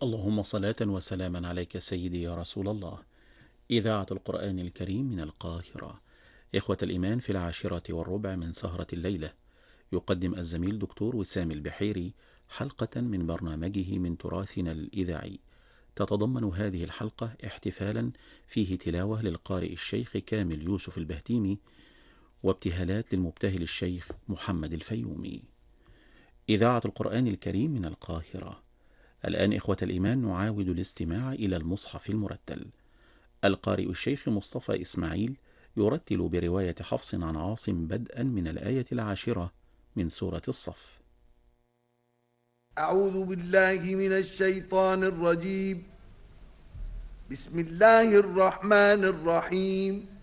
اللهم صلاة وسلاما عليك سيدي يا رسول الله. إذاعة القرآن الكريم من القاهرة. إخوة الإيمان، في 10:15 من سهرة الليلة يقدم الزميل دكتور وسام البحيري حلقة من برنامجه من تراثنا الإذاعي. تتضمن هذه الحلقة احتفالا فيه تلاوة للقارئ الشيخ كامل يوسف البهتيمي وابتهالات للمبتهل الشيخ محمد الفيومي. إذاعة القرآن الكريم من القاهرة. الآن إخوة الإيمان نعاود الاستماع إلى المصحف المرتل. القارئ الشيخ مصطفى إسماعيل يرتل برواية حفص عن عاصم بدءا من الآية 10 من سورة الصف. أعوذ بالله من الشيطان الرجيم. بسم الله الرحمن الرحيم.